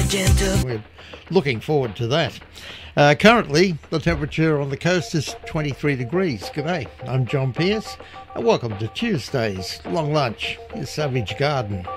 gentle. We're looking forward to that. Currently, the temperature on the coast is 23 degrees. G'day, I'm John Pierce, and welcome to Tuesday's Long Lunch in Savage Garden.